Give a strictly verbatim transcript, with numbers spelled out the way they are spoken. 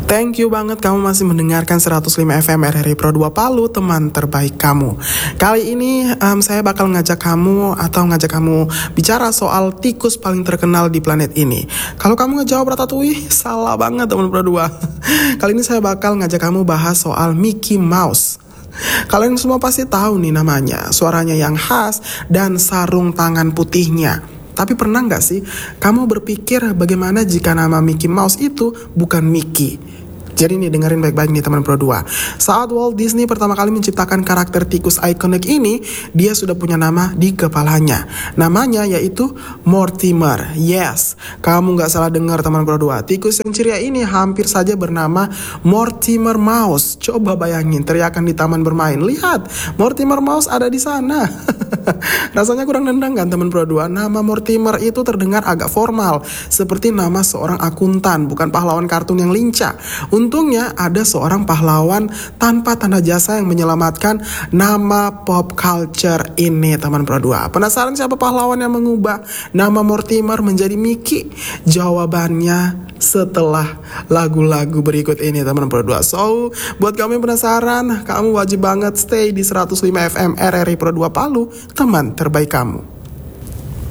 Thank you banget kamu masih mendengarkan seratus lima F M R R I Pro dua Palu, teman terbaik kamu. Kali ini um, saya bakal ngajak kamu atau ngajak kamu bicara soal tikus paling terkenal di planet ini. Kalau kamu ngejawab Ratatouille, salah banget teman Pro dua. Kali ini saya bakal ngajak kamu bahas soal Mickey Mouse. Kalian semua pasti tahu nih namanya, suaranya yang khas dan sarung tangan putihnya. Tapi pernah nggak sih kamu berpikir bagaimana jika nama Mickey Mouse itu bukan Mickey? Jadi nih dengerin baik-baik nih teman Pro dua. Saat Walt Disney pertama kali menciptakan karakter tikus ikonik ini, dia sudah punya nama di kepalanya. Namanya yaitu Mortimer. Yes, kamu gak salah dengar teman Pro dua. Tikus yang ceria ini hampir saja bernama Mortimer Mouse. Coba bayangin teriakan di taman bermain. Lihat, Mortimer Mouse ada di sana. Rasanya kurang nendang kan teman Pro dua. Nama Mortimer itu terdengar agak formal, seperti nama seorang akuntan, bukan pahlawan kartun yang lincah. Untungnya ada seorang pahlawan tanpa tanda jasa yang menyelamatkan nama pop culture ini teman Pro dua. Penasaran siapa pahlawan yang mengubah nama Mortimer menjadi Mickey? Jawabannya setelah lagu-lagu berikut ini teman Pro dua. So, buat kamu yang penasaran, kamu wajib banget stay di seratus lima F M R R I Pro dua Palu, teman terbaik kamu.